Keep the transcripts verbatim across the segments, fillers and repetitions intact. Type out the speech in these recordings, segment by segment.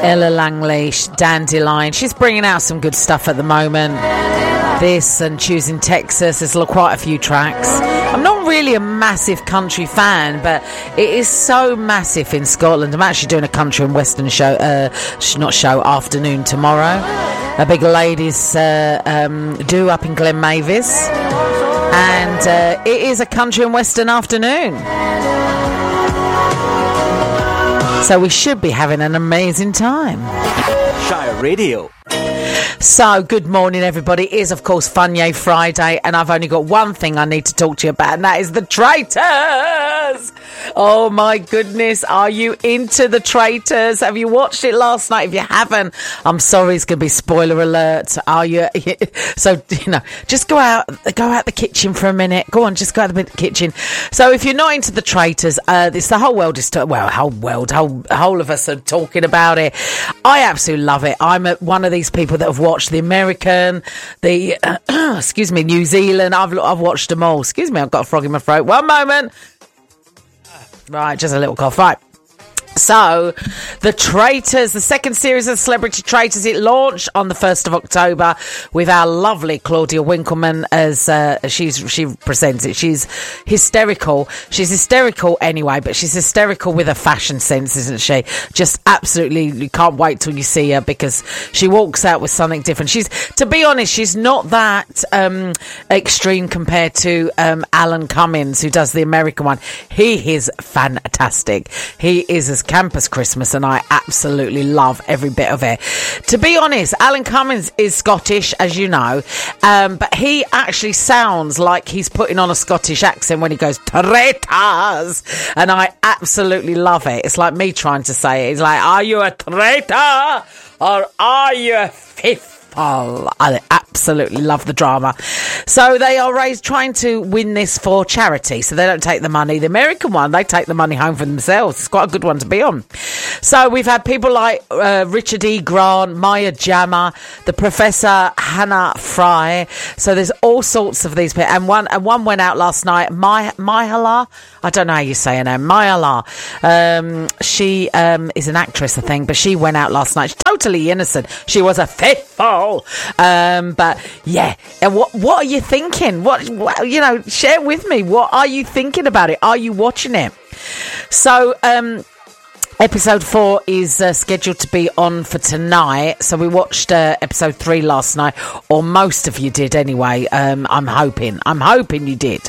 Ella Langley, Dandelion. She's bringing out some good stuff at the moment. This and Choosing Texas. There's quite a few tracks. I'm not really a massive country fan, but it is so massive in Scotland. I'm actually doing a country and western show, uh, not show, afternoon tomorrow. A big ladies uh, um, do up in Glen Mavis. And uh, it is a country and western afternoon. So we should be having an amazing time. Shire Radio. So, good morning, everybody. It is, of course, Funyay Friday, and I've only got one thing I need to talk to you about, and that is the Traitors. Oh, my goodness. Are you into the Traitors? Have you watched it last night? If you haven't, I'm sorry, it's going to be spoiler alert. Are you? So, you know, just go out, go out the kitchen for a minute. Go on, just go out the kitchen. So, if you're not into the Traitors, uh, it's the whole world is, to, well, whole world, whole, whole of us are talking about it. I absolutely love it. I'm a, one of these people that have watched the American, the uh, excuse me, New Zealand. I've I've watched them all. Excuse me, I've got a frog in my throat. One moment. Right, just a little cough. Right. So, The Traitors, the second series of Celebrity Traitors, it launched on the first of October with our lovely Claudia Winkleman as uh, she's she presents it. She's hysterical. She's hysterical anyway, but she's hysterical with a fashion sense, isn't she? Just absolutely, you can't wait till you see her because she walks out with something different. She's, to be honest, she's not that um, extreme compared to um, Alan Cummins, who does the American one. He is fantastic. He is as Campus Christmas, and I absolutely love every bit of it. To be honest, Alan Cummins is Scottish, as you know, um, but he actually sounds like he's putting on a Scottish accent when he goes traitors, and I absolutely love it. It's like me trying to say it. It's like, are you a traitor or are you a fifth? Oh, I absolutely love the drama. So they are raised trying to win this for charity. So they don't take the money. The American one, they take the money home for themselves. It's quite a good one to be on. So we've had people like uh, Richard E. Grant, Maya Jama, the Professor Hannah Fry. So there's all sorts of these people. And one and one went out last night. My Myhala, I don't know how you say her name. Myhala. Um, she um, is an actress, I think, but she went out last night. She's totally innocent. She was a faithful. Um, but yeah, and what what are you thinking? What, what you know? Share with me. What are you thinking about it? Are you watching it? So, um. Episode four is uh, scheduled to be on for tonight. So we watched uh, episode three last night, or most of you did anyway. Um, I'm hoping. I'm hoping you did.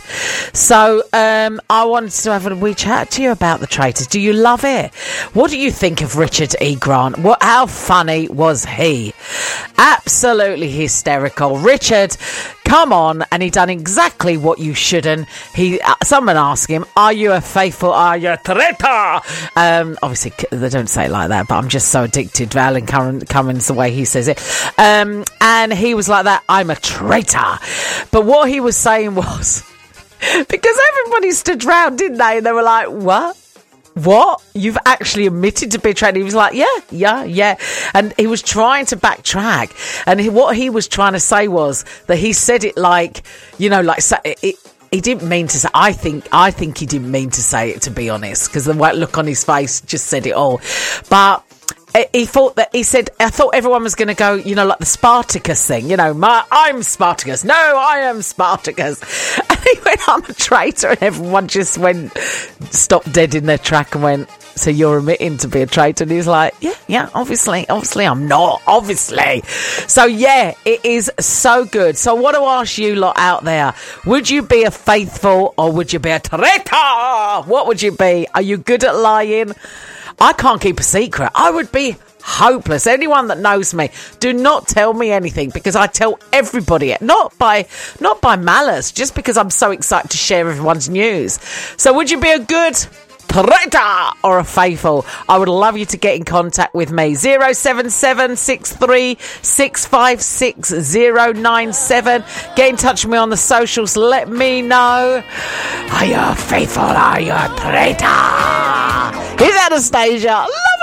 So um, I wanted to have a wee chat to you about the Traitors. Do you love it? What do you think of Richard E. Grant? What? How funny was he? Absolutely hysterical. Richard, come on, and he done exactly what you shouldn't. He, uh, someone asked him, "Are you a faithful? Are you a traitor?" Um, obviously, they don't say it like that, but I'm just so addicted to Alan Cummins the way he says it. Um, and he was like that. I'm a traitor. But what he was saying was, because everybody stood round, didn't they? And they were like, "What? What? You've actually admitted to betraying?" He was like, yeah, yeah, yeah. And he was trying to backtrack. And he, what he was trying to say was that he said it like, you know, like it, it, he didn't mean to say. I think, I think he didn't mean to say it, to be honest, because the look on his face just said it all. But he thought that he said, I thought everyone was going to go, you know, like the Spartacus thing, you know, my, I'm Spartacus. No, I am Spartacus. And he went, I'm a traitor. And everyone just went, stopped dead in their track and went, so you're admitting to be a traitor? And he's like, yeah, yeah, obviously, obviously I'm not, obviously. So yeah, it is so good. So I want to ask you lot out there, would you be a faithful or would you be a traitor? What would you be? Are you good at lying? I can't keep a secret. I would be hopeless. Anyone that knows me, do not tell me anything, because I tell everybody, not by not by malice, just because I'm so excited to share everyone's news. So would you be a good traitor or a faithful? I would love you to get in contact with me. zero seven seven six three six five six zero nine seven. Get in touch with me on the socials. Let me know. Are you a faithful? Are you a traitor? Here's Anastasia.